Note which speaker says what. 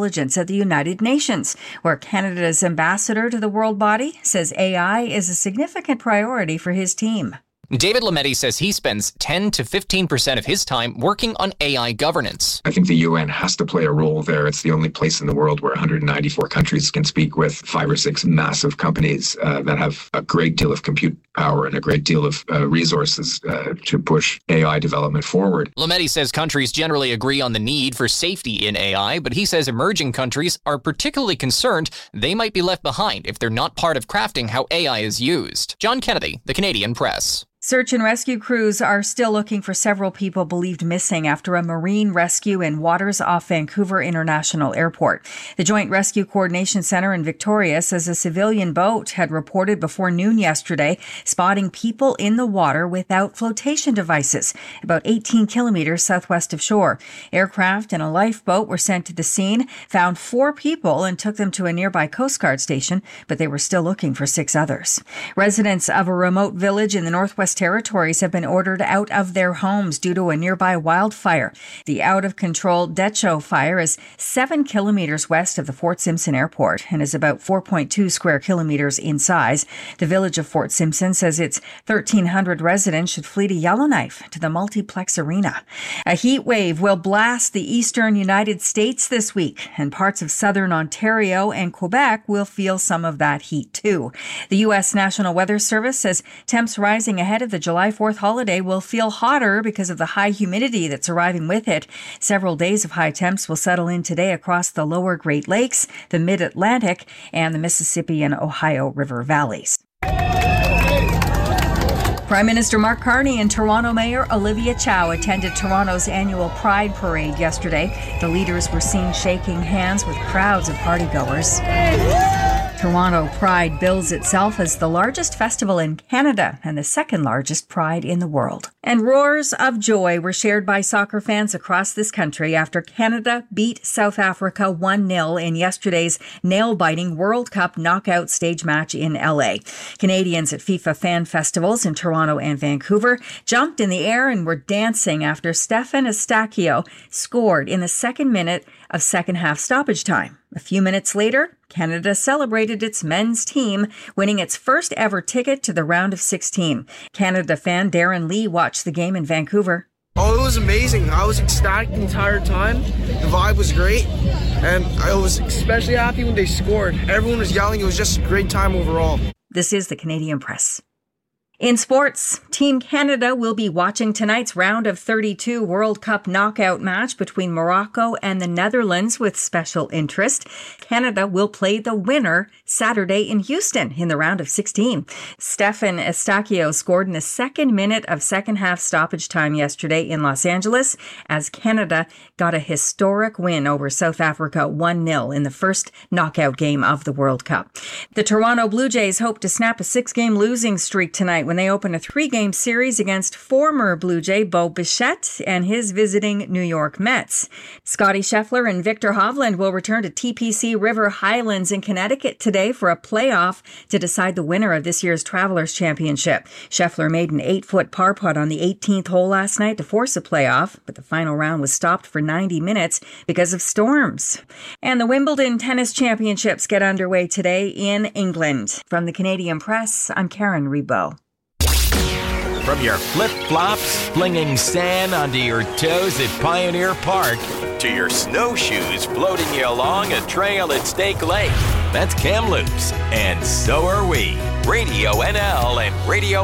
Speaker 1: Intelligence at the United Nations, where Canada's ambassador to the world body says AI is a significant priority for his team.
Speaker 2: David Lametti says he spends 10 to 15% of his time working on AI governance.
Speaker 3: I think the UN has to play a role there. It's the only place in the world where 194 countries can speak with 5 or 6 massive companies that have a great deal of compute power and a great deal of resources to push AI development forward.
Speaker 2: Lametti says countries generally agree on the need for safety in AI, but he says emerging countries are particularly concerned they might be left behind if they're not part of crafting how AI is used. John Kennedy, The Canadian Press.
Speaker 1: Search and rescue crews are still looking for several people believed missing after a marine rescue in waters off Vancouver International Airport. The Joint Rescue Coordination Center in Victoria says a civilian boat had reported before noon yesterday spotting people in the water without flotation devices, about 18 kilometers southwest of shore. Aircraft and a lifeboat were sent to the scene, found 4 people and took them to a nearby Coast Guard station, but they were still looking for 6 others. Residents of a remote village in the Northwest Territories have been ordered out of their homes due to a nearby wildfire. The out-of-control Decho fire is 7 kilometers west of the Fort Simpson Airport and is about 4.2 square kilometers in size. The village of Fort Simpson says its 1,300 residents should flee to Yellowknife to the multiplex arena. A heat wave will blast the eastern United States this week, and parts of southern Ontario and Quebec will feel some of that heat too. The U.S. National Weather Service says temps rising ahead of the July 4th holiday will feel hotter because of the high humidity that's arriving with it. Several days of high temps will settle in today across the lower Great Lakes, the Mid-Atlantic, and the Mississippi and Ohio River valleys. Prime Minister Mark Carney and Toronto Mayor Olivia Chow attended Toronto's annual Pride Parade yesterday. The leaders were seen shaking hands with crowds of partygoers. Toronto Pride bills itself as the largest festival in Canada and the second largest pride in the world. And roars of joy were shared by soccer fans across this country after Canada beat South Africa 1-0 in yesterday's nail-biting World Cup knockout stage match in LA. Canadians at FIFA fan festivals in Toronto and Vancouver jumped in the air and were dancing after Stefan Estacio scored in the second minute of second-half stoppage time. A few minutes later, Canada celebrated its men's team, winning its first ever ticket to the round of 16. Canada fan Darren Lee watched the game in Vancouver.
Speaker 4: Oh, it was amazing. I was ecstatic the entire time. The vibe was great. And I was especially happy when they scored. Everyone was yelling. It was just a great time overall.
Speaker 1: This is the Canadian Press. In sports, Team Canada will be watching tonight's round of 32 World Cup knockout match between Morocco and the Netherlands with special interest. Canada will play the winner Saturday in Houston in the round of 16. Stefan Estacio scored in the second minute of second-half stoppage time yesterday in Los Angeles as Canada got a historic win over South Africa 1-0 in the first knockout game of the World Cup. The Toronto Blue Jays hope to snap a 6-game losing streak tonight when they open a 3-game series against former Blue Jay Bo Bichette and his visiting New York Mets. Scotty Scheffler and Victor Hovland will return to TPC River Highlands in Connecticut today for a playoff to decide the winner of this year's Travelers Championship. Scheffler made an 8-foot par putt on the 18th hole last night to force a playoff, but the final round was stopped for 90 minutes because of storms. And the Wimbledon Tennis Championships get underway today in England. From the Canadian Press, I'm Karen Rebo.
Speaker 5: From your flip-flops flinging sand onto your toes at Pioneer Park to your snowshoes floating you along a trail at Stake Lake, that's Kamloops, and so are we. Radio NL and Radio